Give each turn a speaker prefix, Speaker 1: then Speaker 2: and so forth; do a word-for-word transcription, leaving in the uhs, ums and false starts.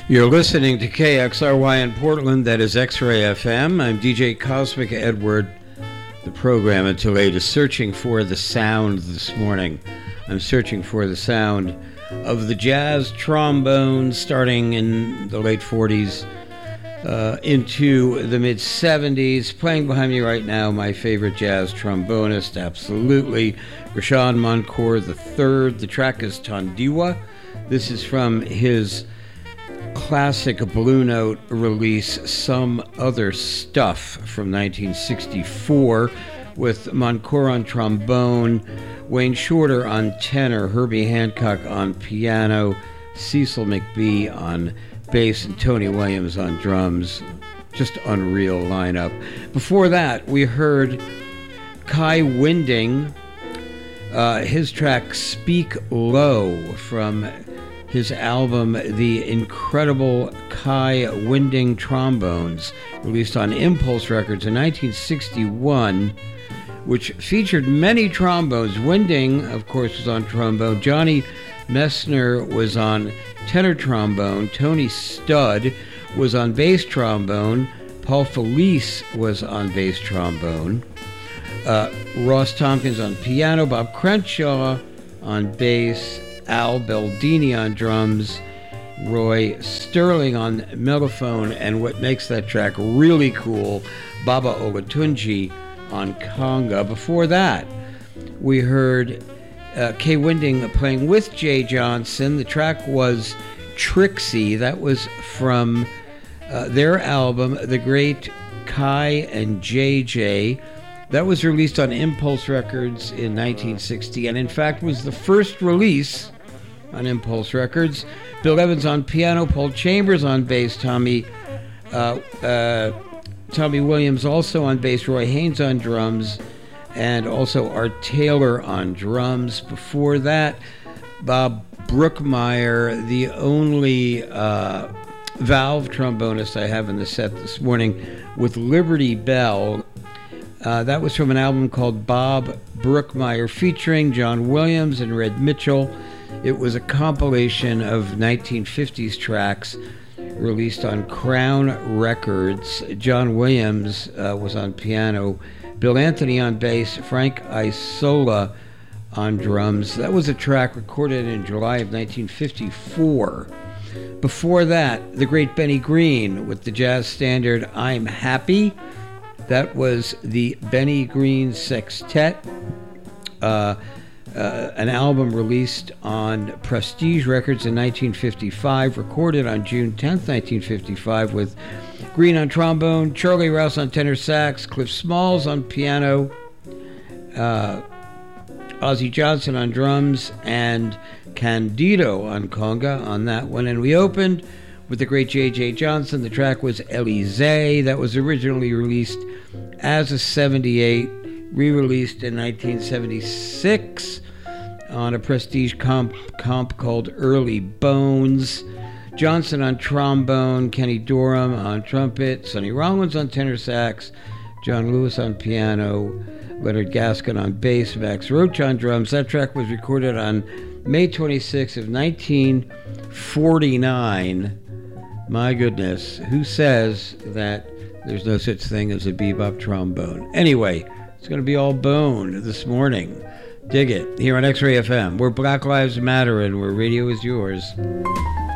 Speaker 1: You're listening to K X R Y in Portland, that is X-Ray F M. I'm D J Cosmic Edward. The program until eight is searching for the sound this morning. I'm searching for the sound of the jazz trombone starting in the late forties uh, into the mid-seventies. Playing behind me right now, my favorite jazz trombonist, absolutely, Rashawn Moncour the third. The track is Tondiwa. This is from his classic Blue Note release, Some Other Stuff, from nineteen sixty-four, with Moncour on trombone, Wayne Shorter on tenor, Herbie Hancock on piano, Cecil McBee on bass, and Tony Williams on drums. Just unreal lineup. Before that, we heard Kai Winding, uh, his track Speak Low, from his album The Incredible Kai Winding Trombones, released on Impulse Records in nineteen sixty-one, which featured many trombones. Winding, of course, was on trombone. Johnny Messner was on tenor trombone. Tony Studd was on bass trombone. Paul Felice was on bass trombone. Uh, Ross Tompkins on piano. Bob Crenshaw on bass. Al Baldini on drums, Roy Sterling on mellophone, and what makes that track really cool, Baba Olatunji on conga. Before that, we heard uh, Kai Winding playing with Jay Johnson. The track was Trixie. That was from uh, their album, The Great Kai and J J. That was released on Impulse Records in nineteen sixty, and in fact was the first release on Impulse Records. Bill Evans on piano, Paul Chambers on bass, Tommy uh, uh, Tommy Williams also on bass, Roy Haynes on drums, and also Art Taylor on drums. Before that, Bob Brookmeyer, the only uh, valve trombonist I have in the set this morning, with Liberty Bell. Uh, that was from an album called Bob Brookmeyer, featuring John Williams and Red Mitchell. It was a compilation of nineteen fifties tracks released on Crown Records. John Williams uh, was on piano, Bill Anthony on bass, Frank Isola on drums. That was a track recorded in July of nineteen fifty-four. Before that, the great Benny Green with the jazz standard I'm Happy. That was the Benny Green Sextet. Uh, Uh, an album released on Prestige Records in nineteen fifty-five, recorded on June tenth, nineteen fifty-five, with Green on trombone, Charlie Rouse on tenor sax, Cliff Smalls on piano, uh, Ozzie Johnson on drums, and Candido on conga on that one. And we opened with the great J J Johnson. The track was Elysee. That was originally released as a seventy-eight, re-released in nineteen seventy-six on a Prestige comp, comp called Early Bones. Johnson on trombone, Kenny Dorham on trumpet, Sonny Rollins on tenor sax, John Lewis on piano, Leonard Gaskin on bass, Max Roach on drums. That track was recorded on May twenty-sixth of nineteen forty-nine. My goodness, who says that there's no such thing as a bebop trombone? Anyway, it's going to be all bone this morning. Dig it. Here on X-Ray F M, where Black Lives Matter and where radio is yours.